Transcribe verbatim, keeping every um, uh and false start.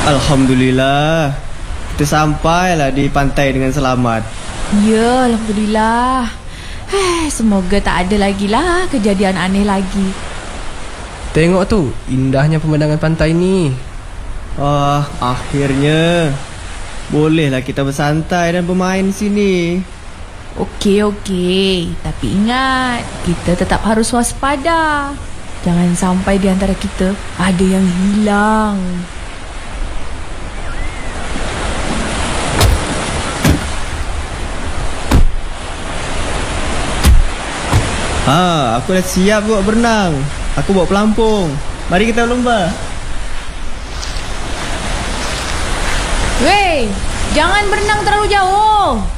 Alhamdulillah, kita sampailah di pantai dengan selamat. Ya, Alhamdulillah. Eh, semoga tak ada lagi lah kejadian aneh lagi. Tengok tu, indahnya pemandangan pantai ni. Wah, akhirnya bolehlah kita bersantai dan bermain di sini. Okey, okey. Tapi ingat, kita tetap harus waspada. Jangan sampai di antara kita ada yang hilang. Ha, aku dah siap buat berenang. Aku bawa pelampung. Mari kita berlomba. Wey, jangan berenang terlalu jauh.